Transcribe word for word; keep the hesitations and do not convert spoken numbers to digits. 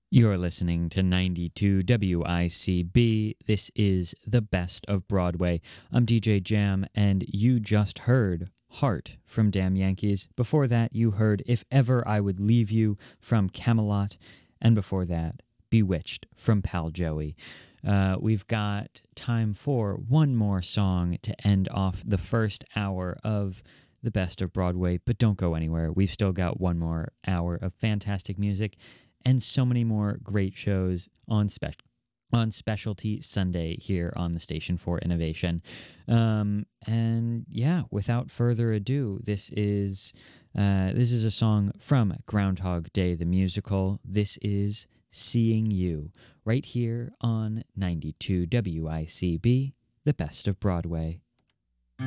You're listening to ninety-two W I C B. This is the best of Broadway. I'm D J Jam, and you just heard Heart from Damn Yankees. Before that, you heard If Ever I Would Leave You from Camelot. And before that, Bewitched from Pal Joey. Uh, we've got time for one more song to end off the first hour of the best of Broadway, but don't go anywhere. We've still got one more hour of fantastic music and so many more great shows on special on Specialty Sunday here on the Station for Innovation. Um, and yeah, without further ado, this is uh, this is a song from Groundhog Day the musical. This is Seeing You, right here on ninety-two W I C B, the best of Broadway.